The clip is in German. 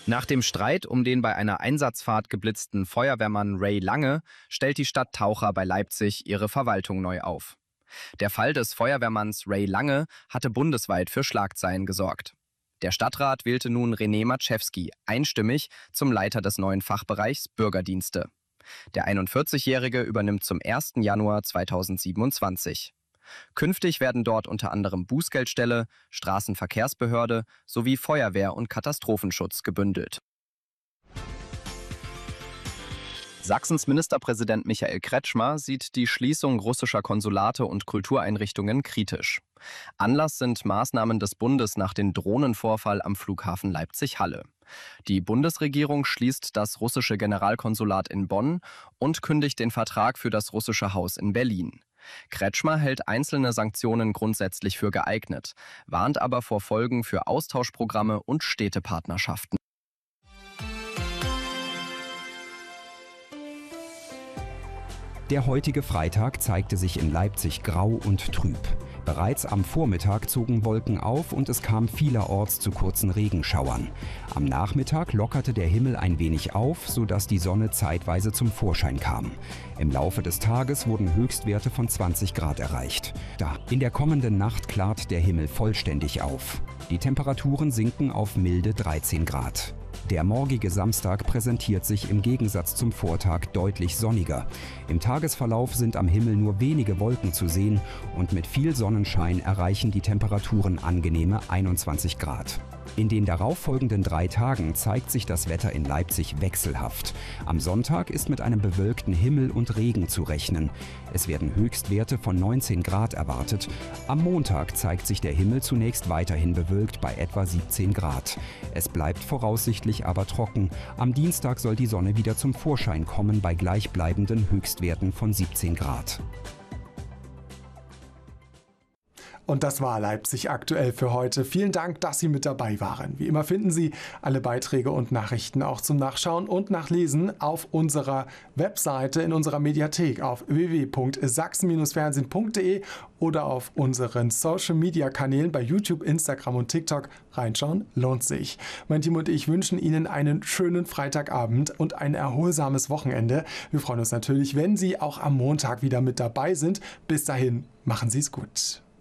Nach dem Streit um den bei einer Einsatzfahrt geblitzten Feuerwehrmann Ray Lange stellt die Stadt Taucher bei Leipzig ihre Verwaltung neu auf. Der Fall des Feuerwehrmanns Ray Lange hatte bundesweit für Schlagzeilen gesorgt. Der Stadtrat wählte nun René Matschewski einstimmig zum Leiter des neuen Fachbereichs Bürgerdienste. Der 41-Jährige übernimmt zum 1. Januar 2027. Künftig werden dort unter anderem Bußgeldstelle, Straßenverkehrsbehörde sowie Feuerwehr und Katastrophenschutz gebündelt. Sachsens Ministerpräsident Michael Kretschmer sieht die Schließung russischer Konsulate und Kultureinrichtungen kritisch. Anlass sind Maßnahmen des Bundes nach dem Drohnenvorfall am Flughafen Leipzig-Halle. Die Bundesregierung schließt das russische Generalkonsulat in Bonn und kündigt den Vertrag für das russische Haus in Berlin. Kretschmer hält einzelne Sanktionen grundsätzlich für geeignet, warnt aber vor Folgen für Austauschprogramme und Städtepartnerschaften. Der heutige Freitag zeigte sich in Leipzig grau und trüb. Bereits am Vormittag zogen Wolken auf und es kam vielerorts zu kurzen Regenschauern. Am Nachmittag lockerte der Himmel ein wenig auf, sodass die Sonne zeitweise zum Vorschein kam. Im Laufe des Tages wurden Höchstwerte von 20 Grad erreicht. In der kommenden Nacht klart der Himmel vollständig auf. Die Temperaturen sinken auf milde 13 Grad. Der morgige Samstag präsentiert sich im Gegensatz zum Vortag deutlich sonniger. Im Tagesverlauf sind am Himmel nur wenige Wolken zu sehen und mit viel Sonnenschein erreichen die Temperaturen angenehme 21 Grad. In den darauffolgenden 3 Tagen zeigt sich das Wetter in Leipzig wechselhaft. Am Sonntag ist mit einem bewölkten Himmel und Regen zu rechnen. Es werden Höchstwerte von 19 Grad erwartet. Am Montag zeigt sich der Himmel zunächst weiterhin bewölkt bei etwa 17 Grad. Es bleibt voraussichtlich aber trocken. Am Dienstag soll die Sonne wieder zum Vorschein kommen bei gleichbleibenden Höchstwerten von 17 Grad. Und das war Leipzig aktuell für heute. Vielen Dank, dass Sie mit dabei waren. Wie immer finden Sie alle Beiträge und Nachrichten auch zum Nachschauen und Nachlesen auf unserer Webseite, in unserer Mediathek auf www.sachsen-fernsehen.de oder auf unseren Social-Media-Kanälen bei YouTube, Instagram und TikTok. Reinschauen lohnt sich. Mein Team und ich wünschen Ihnen einen schönen Freitagabend und ein erholsames Wochenende. Wir freuen uns natürlich, wenn Sie auch am Montag wieder mit dabei sind. Bis dahin, machen Sie es gut.